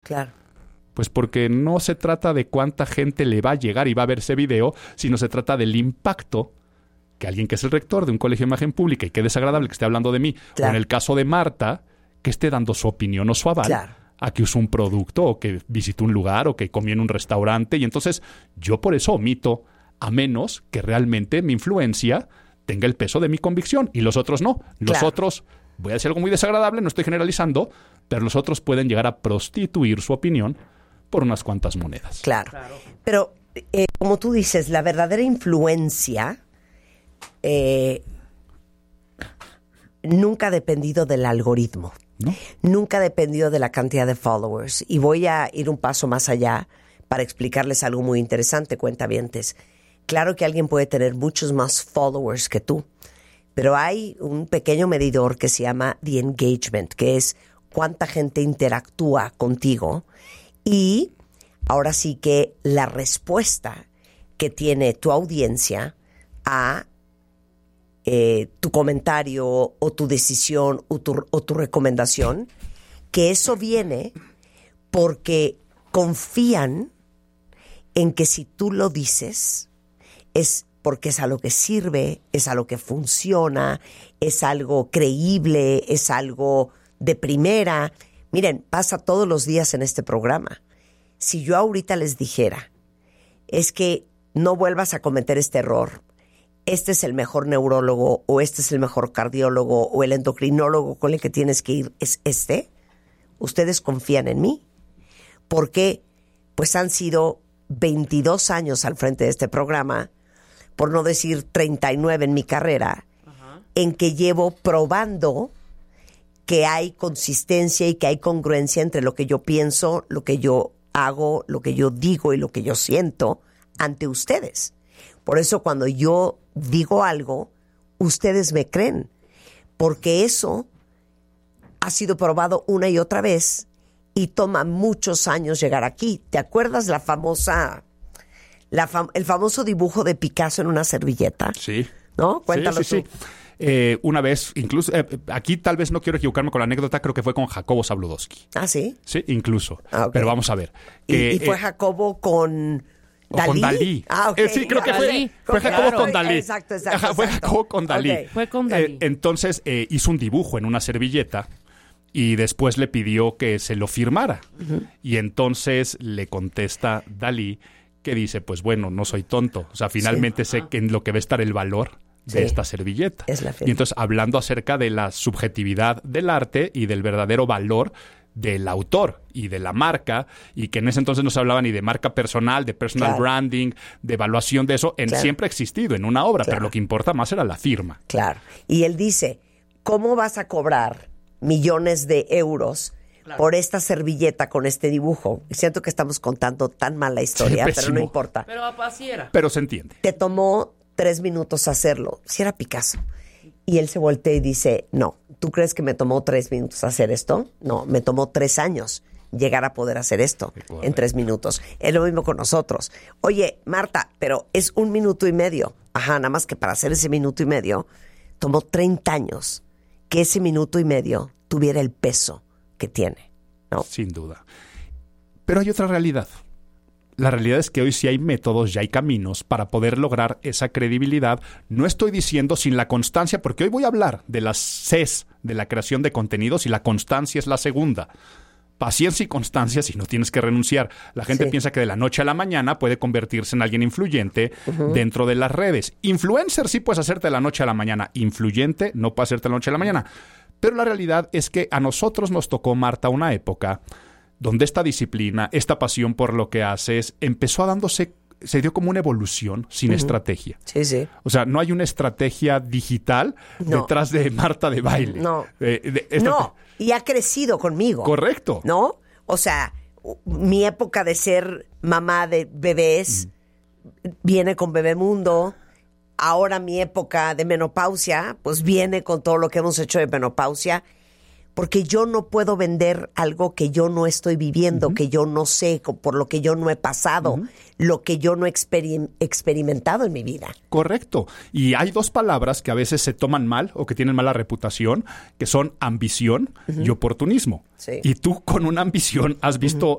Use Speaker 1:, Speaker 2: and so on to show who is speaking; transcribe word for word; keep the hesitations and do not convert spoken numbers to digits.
Speaker 1: Claro.
Speaker 2: Pues porque no se trata de cuánta gente le va a llegar y va a ver ese video, sino se trata del impacto que alguien que es el rector de un colegio de imagen pública y que es desagradable que esté hablando de mí, claro. o en el caso de Marta, que esté dando su opinión o su aval
Speaker 1: claro.
Speaker 2: a que usó un producto o que visitó un lugar o que comió en un restaurante. Y entonces yo por eso omito, a menos que realmente mi influencia tenga el peso de mi convicción y los otros no. Los
Speaker 1: claro.
Speaker 2: otros, voy a decir algo muy desagradable, no estoy generalizando, pero los otros pueden llegar a prostituir su opinión por unas cuantas monedas.
Speaker 1: Claro. claro. Pero, eh, como tú dices, la verdadera influencia eh, nunca ha dependido del algoritmo.
Speaker 2: ¿No?
Speaker 1: Nunca ha dependido de la cantidad de followers. Y voy a ir un paso más allá para explicarles algo muy interesante, cuentavientes. Claro que alguien puede tener muchos más followers que tú, pero hay un pequeño medidor que se llama the engagement, que es cuánta gente interactúa contigo y ahora sí que la respuesta que tiene tu audiencia a eh, tu comentario o tu decisión o tu, o tu recomendación, que eso viene porque confían en que si tú lo dices es porque es algo que sirve, es algo que funciona, es algo creíble, es algo de primera. Miren, pasa todos los días en este programa. Si yo ahorita les dijera, es que no vuelvas a cometer este error, este es el mejor neurólogo o este es el mejor cardiólogo o el endocrinólogo con el que tienes que ir es este, ustedes confían en mí. ¿Por qué? Pues han sido veintidós años al frente de este programa, por no decir treinta y nueve en mi carrera, uh-huh. en que llevo probando que hay consistencia y que hay congruencia entre lo que yo pienso, lo que yo hago, lo que yo digo y lo que yo siento ante ustedes. Por eso cuando yo digo algo, ustedes me creen, porque eso ha sido probado una y otra vez y toma muchos años llegar aquí. ¿Te acuerdas la famosa, la fam- el famoso dibujo de Picasso en una servilleta?
Speaker 2: Sí.
Speaker 1: ¿No? Cuéntalo
Speaker 2: sí, sí,
Speaker 1: tú.
Speaker 2: Sí. Eh, una vez, incluso, eh, aquí tal vez no quiero equivocarme con la anécdota, creo que fue con Jacobo Zabludowski.
Speaker 1: ¿Ah, sí?
Speaker 2: Sí, incluso.
Speaker 1: Ah, okay.
Speaker 2: Pero vamos a ver.
Speaker 1: ¿Y,
Speaker 2: Eh,
Speaker 1: y fue
Speaker 2: eh,
Speaker 1: Jacobo con Dalí?
Speaker 2: Con Dalí.
Speaker 1: Ah, ok.
Speaker 2: Eh, sí, creo que fue, fue Jacobo
Speaker 1: claro.
Speaker 2: con Dalí.
Speaker 1: Exacto, exacto.
Speaker 2: Ajá, fue
Speaker 1: exacto.
Speaker 2: Jacobo con Dalí.
Speaker 1: Okay.
Speaker 3: Fue con Dalí.
Speaker 2: Eh, entonces eh, hizo un dibujo en una servilleta y después le pidió que se lo firmara. Uh-huh. Y entonces le contesta Dalí que dice, pues bueno, no soy tonto. O sea, finalmente sí. sé que en lo que va a estar el valor de sí. esta servilleta.
Speaker 1: Es la
Speaker 2: y entonces hablando acerca de la subjetividad del arte y del verdadero valor del autor y de la marca, y que en ese entonces no se hablaba ni de marca personal, de personal
Speaker 1: claro.
Speaker 2: branding, de evaluación de eso, en,
Speaker 1: claro.
Speaker 2: siempre ha existido en una obra,
Speaker 1: claro.
Speaker 2: pero lo que importa más era la firma.
Speaker 1: Claro. Y él dice, ¿cómo vas a cobrar millones de euros claro. por esta servilleta con este dibujo? Siento que estamos contando tan mal la historia,
Speaker 2: sí,
Speaker 1: pero no importa.
Speaker 3: Pero así era.
Speaker 2: Pero se entiende.
Speaker 1: Te tomó tres minutos hacerlo. Si era Picasso. Y él se voltea y dice, no, ¿tú crees que me tomó tres minutos hacer esto? No, me tomó tres años llegar a poder hacer esto en tres minutos. Es lo mismo con nosotros. Oye, Marta, pero es un minuto y medio. Ajá, nada más que para hacer ese minuto y medio, tomó treinta años que ese minuto y medio tuviera el peso que tiene, ¿no?
Speaker 2: Sin duda. Pero hay otra realidad. La realidad es que hoy sí hay métodos, ya hay caminos para poder lograr esa credibilidad. No estoy diciendo sin la constancia, porque hoy voy a hablar de las Cs de la creación de contenidos y la constancia es la segunda. Paciencia y constancia si no tienes que renunciar. La gente sí. piensa que de la noche a la mañana puede convertirse en alguien influyente uh-huh. dentro de las redes. Influencer sí puedes hacerte de la noche a la mañana. Influyente no puede hacerte de la noche a la mañana. Pero la realidad es que a nosotros nos tocó, Marta, una época donde esta disciplina, esta pasión por lo que haces, empezó a dándose, se dio como una evolución sin uh-huh. estrategia.
Speaker 1: Sí, sí.
Speaker 2: O sea, no hay una estrategia digital no. detrás de Marta de Baile.
Speaker 1: No.
Speaker 2: Eh, de, esta...
Speaker 1: No, y ha crecido conmigo.
Speaker 2: Correcto.
Speaker 1: ¿No? O sea, mi época de ser mamá de bebés uh-huh. viene con Bebemundo. Ahora mi época de menopausia, pues viene con todo lo que hemos hecho de menopausia. Porque yo no puedo vender algo que yo no estoy viviendo, uh-huh. que yo no sé, por lo que yo no he pasado, uh-huh. lo que yo no he experim- experimentado en mi vida.
Speaker 2: Correcto. Y hay dos palabras que a veces se toman mal o que tienen mala reputación, que son ambición uh-huh. y oportunismo.
Speaker 1: Sí.
Speaker 2: Y tú con una ambición has visto uh-huh.